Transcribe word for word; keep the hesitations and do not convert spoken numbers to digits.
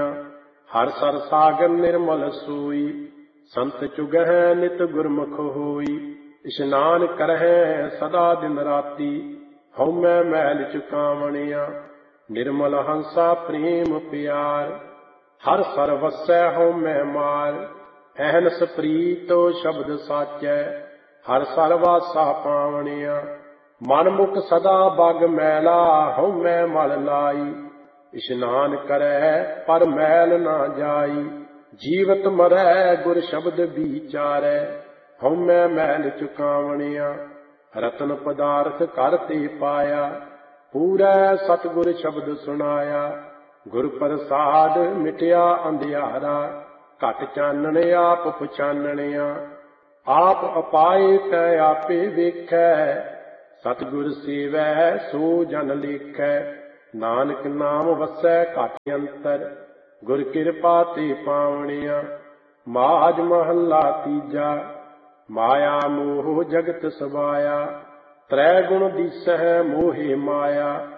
हर sir सागर निर्मल सोई, संत चुगह नित गुरमुख होई। इशनान करह सदा दिन राती, हउमै मैल चुकावणिया। निर्मल हंसा प्रेम प्यार, हर सर वसै हउमै मार। अहनस प्रीतो शब्द साचै, हर सर वासा पावणिया। मन मुख सदा बग मैला, हउमै मल लाई। इशनान करह पर मैल ना जाई, जीवत मरै गुर शब्द विचारै। हउमै मैल चुकावणिया। रतन पदार्थ कर ते पाया, पूरै सतगुर शब्द सुनाया। गुर प्रसाद मिटया अंधियारा, घट चानण आप पछानणिया। आप अपाए तै आपे वेखै, सतगुर सेवै सो जन लेखै। नानक नाम वसै घट अंतर, गुर किरपा ते पावणिया। माज महला तीजा, माया मोह जगत सवाया। त्रै गुण दिसै मोहे माया,